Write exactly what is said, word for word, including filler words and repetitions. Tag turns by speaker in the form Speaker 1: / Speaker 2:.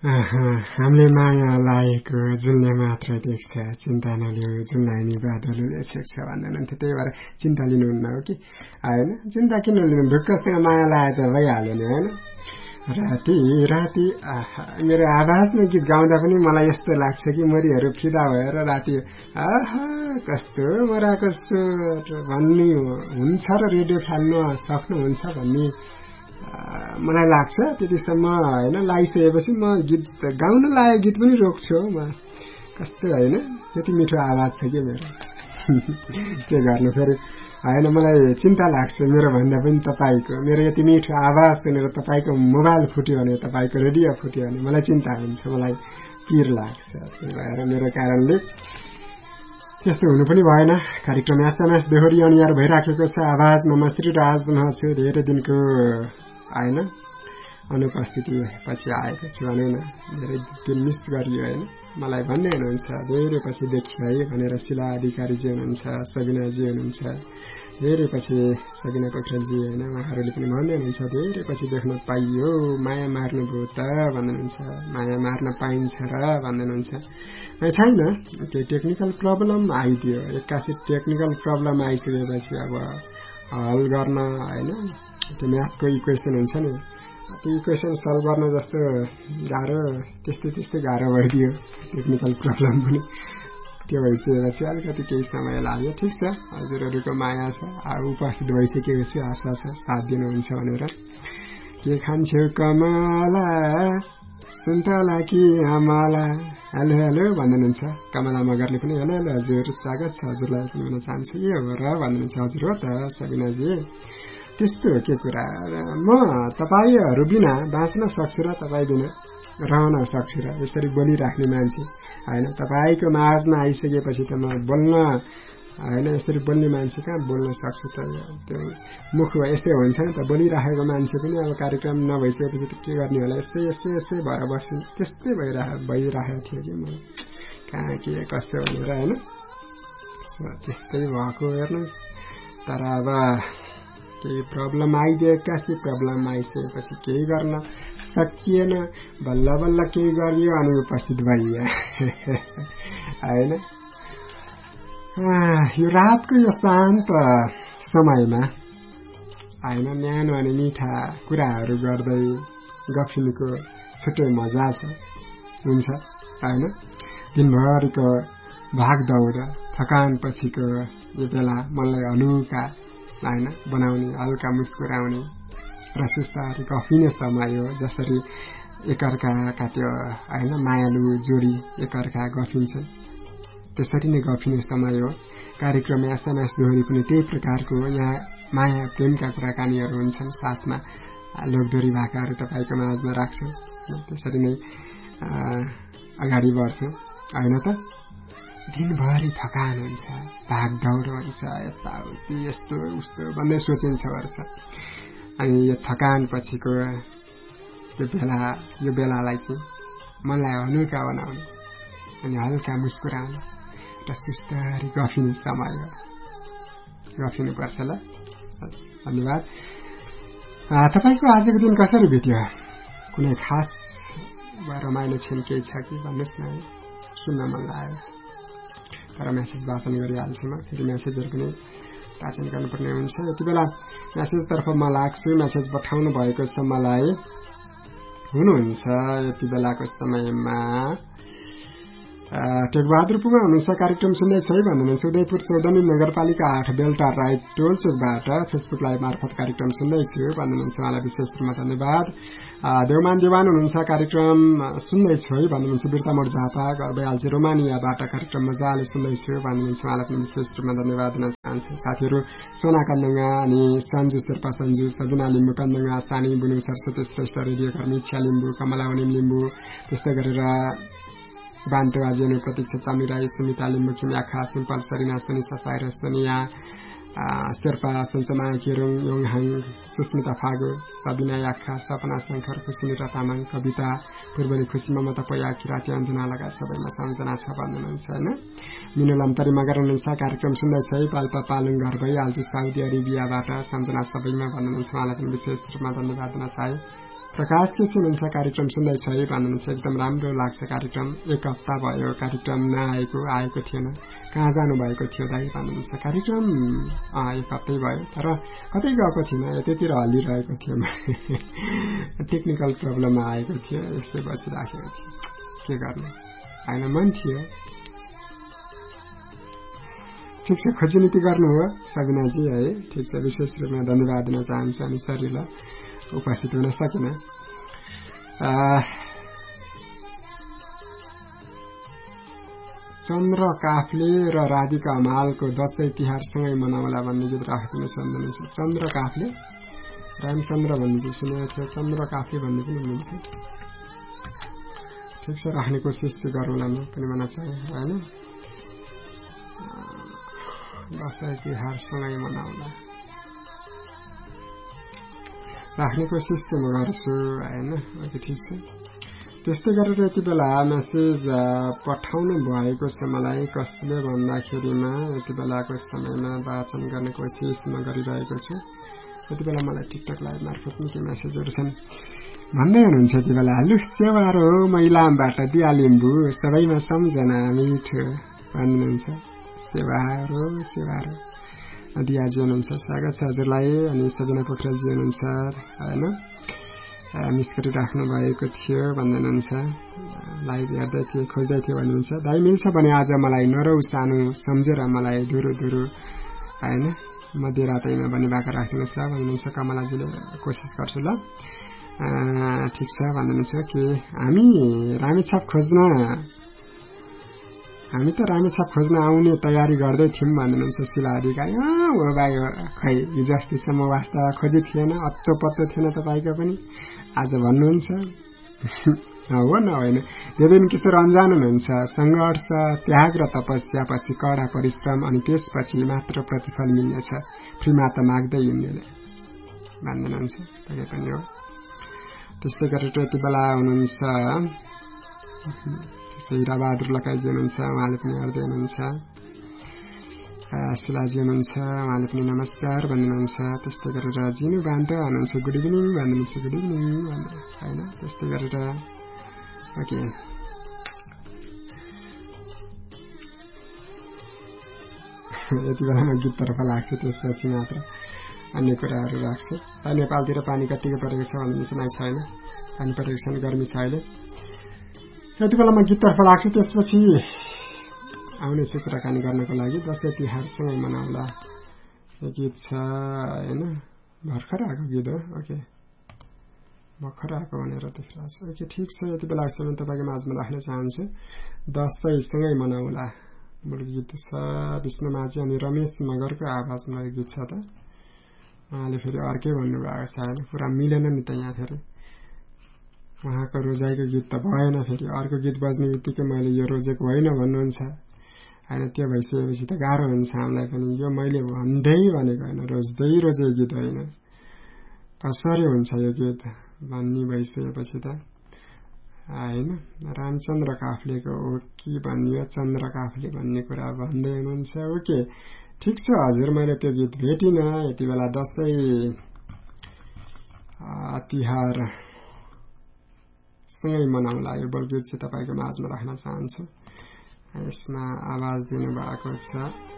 Speaker 1: हामीले माया लागेको जुनले मात्र देख्छ, चिन्ता नलियो जुनलाई नि बादलले छेक्छ भन्दैनन्थ्यो। त्यही भएर चिन्ता लिनुहुन्न हो कि होइन? चिन्ता किन लिनु? ढुक्कसँग माया लागे त भइहाल्यो नि होइन? राति राति मेरो आवाजमा गीत गाउँदा पनि मलाई यस्तो लाग्छ कि मरिहरू फिदा भएर राति आहा कस्तो मराको स्वर भन्ने हुन्छ र रेडियो फाल्नु सक्नुहुन्छ भन्ने मलाई लाग्छ। त्यतिसम्म होइन लागिसकेपछि म गीत गाउन लागेको गीत पनि रोक्छु म। कस्तो होइन, त्यति मिठो आवाज छ कि मेरो। के गर्नु फेरि होइन, मलाई चिन्ता लाग्छ मेरो भन्दा पनि तपाईँको। मेरो यति मिठो आवाज सुनेर तपाईँको मोबाइल फुट्यो भने, तपाईँको रेडियो फुट्यो भने मलाई चिन्ता हुन्छ, मलाई पिर लाग्छ। त्यही भएर मेरो कारणले त्यस्तो हुनु पनि भएन। कार्यक्रम एसएमएस दोहोरी अनिवार्य भइराखेको छ। आवाजमा म श्रीराजमा छु। धेरै दिनको होइन अनुपस्थिति पछि आएको छु भनौँ न। धेरै दिन मिस गरियो होइन। मलाई भन्ने हुनुहुन्छ धेरै पछि देखियो है भनेर शिला अधिकारीजी हुनुहुन्छ, सबिनाजी हुनुहुन्छ, धेरै पछि सबिना पोखरेलजी होइन, उहाँहरूले पनि भन्दै हुनुहुन्छ धेरै पछि देख्न पाइयो, माया मार्नुभयो त भन्नुहुन्छ, माया मार्न पाइन्छ र भन्नुहुन्छ। छैन, त्यो टेक्निकल प्रब्लम आइदियो। एक्कासी टेक्निकल प्रब्लम आइसकेपछि अब हल गर्न होइन, त्यो म्याथको इक्वेसन हुन्छ नि, त्यो इक्वेसन सल्भ गर्न जस्तो गाह्रो त्यस्तै त्यस्तै गाह्रो भइदियो टेक्निकल प्रब्लम पनि। त्यो भइसकेपछि अलिकति केही समय लाग्यो। ठिक छ, हजुरहरूको माया छ, उपस्थित भइसकेको छु, आशा छ साथ दिनुहुन्छ भनेर। के खान्छौ कमला सुन्तला कि अमला, हेलो हेलो भन्नुहुन्छ कमला मगरले पनि। हेलो हेलो हजुर, स्वागत छ हजुरलाई पनि भन्न चाहन्छु। ए हो र भन्नुहुन्छ। हजुर हो त सबिनाजी, त्यस्तो हो के कुरा। म तपाईँहरू बिना बाँच्न सक्छु र तपाईँ बिना रहन सक्छु र यसरी बोलिराख्ने मान्छे होइन। तपाईँको माझमा आइसकेपछि त म बोल्न होइन, यसरी बोल्ने मान्छे कहाँ बोल्न सक्छु त। त्यो मुख यसै हुन्छ नि त, बोलिराखेको मान्छे पनि अब कार्यक्रम नभइसकेपछि त के गर्ने होला, यसै यसै यसै भएर बस्छु। त्यस्तै भइरह भइरहेको थियो कि म कहाँ के कसो भनेर होइन। त्यस्तै भएको हेर्नुहोस्। तर अब केही प्रब्लम आइदियो, एक्कासी प्रब्लम आइसकेपछि केही गर्न सकिएन। बल्ल बल्ल केही गरियो अनि उपस्थित भइयो होइन। यो रातको यो शान्त समयमा होइन न्यानो अनि मिठा कुराहरू गर्दै गफिनुको छुट्टै मजा छ हुन्छ होइन। दिनभरिको भागदौड थकान पछिको यो बेला मनलाई हलुका होइन बनाउने, हल्का मुस्कुराउने र सुस्तारी गफिने समय हो। जसरी एकअर्काका त्यो होइन मायालु जोडी एकअर्का गफिन्छन्, त्यसरी नै गफिने समय हो। कार्यक्रम एसएमएस दोहोरी पनि त्यही प्रकारको हो। यहाँ माया प्रेमका कुराकानीहरू हुन्छन्, साथमा लोकदोरी भाकाहरू तपाईँको माझमा राख्छौँ। त्यसरी नै अगाडि बढ्छौँ होइन त। दिनभरि थकान हुन्छ, भागदौड हुन्छ, यताउति यस्तो उस्तो भन्दै सोचिन्छ वर्ष। अनि यो थकान पछिको यो बेला यो बेलालाई चाहिँ मनलाई हलुका बनाउने अनि हल्का मुस्कुराउने र सुस्तरी गफिने समय हो। गफिनुपर्छ ल। धन्यवाद। तपाईँको आजको दिन कसरी बित्यो? कुनै खास वा रमाइलो क्षण केही छ कि भन्नुहोस् न, सुन्न मन लागेको छ। तर म्यासेज वाचन गरिहाल्छु म, फेरि म्यासेजहरू पनि वाचन गर्नुपर्ने हुन्छ। यति बेला म्यासेजतर्फ म लाग्छु। म्यासेज पठाउनु भएको छ मलाई। हुनुहुन्छ यति बेलाको समयमा टेकबहादुर पुमा हुनुहुन्छ, कार्यक्रम सुन्दैछ है भन्नुहुन्छ। उदयपुर चौधनी नगरपालिका आठ बेल्टा राइट टोलचोकबाट फेसबुक लाइभ मार्फत कार्यक्रम सुन्दैछु भन्नुहुन्छ, उहाँलाई विशेष रूपमा धन्यवाद। देवमान देवान हुनुहुन्छ, कार्यक्रम सुन्दैछु है भन्नुहुन्छ। बिर्तामोड झापा घर भइहाल्छ रोमानियाबाट कार्यक्रम मजाले सुन्दैछु भन्नुहुन्छ, उहाँलाई पनि विशेष रूपमा धन्यवाद दिन चाहन्छु। साथीहरू सोना कन्दुङा अनि सन्जु शेर्पा सन्जु, सबिना लिम्बू कन्दुङा, सानी बुनु, सरस्वती श्रेष्ठ, रेडियो कर्मी इच्छा लिम्बू, कमला उनिम लिम्बू, त्यस्तै गरेर बान्तो आजेनु, प्रतीक्षा चामिराई, सुमिता लिम्बू, किम्याखा, सिम्पल, सरिना, सुनिसा, साइरस, सोनिया शेर्पा, सञ्चमा केरुङ, योङहाङ, सुस्मिता फागो, सबिना याखा, सपना शङ्कर, खुसिनिता तामाङ, कविता पूर्वली, खुसी, ममता पया, किराती, अञ्जना लगायत सबैमा सम्झना छ भन्नुहुन्छ होइन। मिनु लम्तरी मगर हुनुहुन्छ, कार्यक्रम सुन्दैछ है, पाल्पा पालुङ घर भइहाल्छ साउदी अरेबियाबाट, सम्झना सबैमा भन्नुहुन्छ, उहाँलाई पनि विशेष रूपमा धन्यवाद दिन चाहे। प्रकाश के हुनुहुन्छ कार्यक्रम सुन्दैछ है भन्नुहुन्छ एकदम राम्रो लाग्छ कार्यक्रम एक हप्ता भयो कार्यक्रम नआएको आएको थिएन कहाँ जानुभएको थियो दाइ भन्नुहुन्छ कार्यक्रम एक हप्तै भयो तर कतै गएको थिएन यतैतिर हल्लिरहेको थियो टेक्निकल प्रब्लममा आएको थियो यस्तै बसिराखेको थियो के गर्ने होइन मन थियो ठिक छ खोजी नीति गर्नु हो सबिनाजी है ठिक छ विशेष रूपमा धन्यवाद दिन चाहन्छु अनि शरीरलाई उपस्थित हुन सकेन चन्द्र काफ्ले र राधिका हमालको दशैं तिहारसँगै मनाउला भन्ने गीत राखिदिनु सक्नुहुन्छ चन्द्र काफ्ले रामचन्द्र भन्ने चाहिँ सुनेको थियो चन्द्र काफ्ले भन्ने पनि हुनुहुन्छ ठिक छ राख्ने कोसिस चाहिँ गरौँला म पनि भन्न चाहे होइन दशैं तिहारसँगै मनाउला राख्ने कोसिस चाहिँ म गर्छु होइन ओके ठिक छ त्यस्तै गरेर यति बेला मेसेज पठाउनु भएको छ मलाई कसले भन्दाखेरिमा यति बेलाको समयमा वाचन गर्ने कोसिस म गरिरहेको छु यति बेला मलाई टिकटक लाइभ मार्फत निकै मेसेजहरू छन् भन्दै हुनुहुन्छ यति बेला लु सेवारो मैलामबाट दिया लिम्बू सबैमा सम्झना मिठो भन्नुहुन्छ सेवारो सेवारो दियाजी हुनुहुन्छ स्वागत छ हजुरलाई अनि सबिना पोखरेलजी हुनुहुन्छ होइन मिस गरिराख्नु भएको थियो भन्दै हुनुहुन्छ लाइभ हेर्दै थिएँ खोज्दै थियो भन्नुहुन्छ दाइ मिल्छ भने आज मलाई नरौ सानो सम्झेर मलाई धुरो धुरो होइन मध्यरातैमा भन्ने भएको राखिदिनुहोस् ल भन्नुहुन्छ कमलाजीले कोसिस गर्छु ल ठिक छ भन्नुहुन्छ कि हामी रामेछाप खोज्न हामी त रामेछाप खोज्न आउने तयारी गर्दै थियौँ भन्नुहुन्छ शिला अधिकारी हो भाइ खै हिजो अस्तिसम्म वास्ता खोजी थिएन अत्तो पत्तो थिएन तपाईँको पनि आज भन्नुहुन्छ हो न होइन देवेन किशोर अन्जान हुनुहुन्छ सङ्घर्ष त्याग र तपस्यापछि कडा परिश्रम अनि त्यसपछि मात्र प्रतिफल मिल्नेछ फ्रीमा त माग्दै हिँड्नेले भन्नुहुन्छ तपाईँ पनि हो त्यस्तै गरेर यति बेला हुनुहुन्छ हिराबहादुर लकाइजी हुनुहुन्छ उहाँले पनि हेर्दै हुनुहुन्छ शिलाजी हुनुहुन्छ उहाँले पनि नमस्कार भन्नुहुन्छ त्यस्तै गरेर जिनु बान्त हुनुहुन्छ गुड इभिनिङ भन्नुहुन्छ गुड इभिनिङ होइन त्यस्तै गरेर ओके यति बेलामा गीततर्फ लाग्छ त्यसपछि मात्र अन्य कुराहरू राख्छु नेपालतिर पानी कतिको परेको छ भन्नुहुन्छ नै छैन पानी परेको छैन गर्मी छ अहिले यति बेलामा गीततर्फ लाग्छु त्यसपछि आउनेछु कुराकानी गर्नको लागि दशैं तिहारसँगै मनाउला यो गीत छ होइन भर्खर आएको गीत हो ओके भर्खर आएको भनेर देखिरहेको छु ओके ठिक छ यति बेलासम्म तपाईँको माझमा राख्न चाहन्छु दशैंसँगै मनाउला मूल गीत छ विष्णु माझी अनि रमेश मगरको आवाजमा यो गीत छ त उहाँले फेरि अर्कै भन्नुभएको छ होइन पुरा मिलेन नि त यहाँ फेरि उहाँको रोजाइको गीत त भएन फेरि अर्को गीत बज्ने बित्तिकै मैले यो रोजेको होइन भन्नुहुन्छ होइन त्यो भइसकेपछि त गाह्रो हुन्छ हामीलाई पनि यो मैले भन्दै भनेको होइन रोज्दै रोजेको गीत होइन कसरी हुन्छ यो गीत भन्ने भइसकेपछि त होइन रामचन्द्र काफ्लेको हो कि भनियो चन्द्र काफ्ले भन्ने कुरा भन्दै हुनुहुन्छ ओके ठिक छ हजुर मैले त्यो गीत भेटिनँ यति बेला दशैं तिहार सँगै मनाउला यो बलगीत चाहिँ तपाईँको माझमा राख्न चाहन्छु यसमा आवाज दिनुभएको छ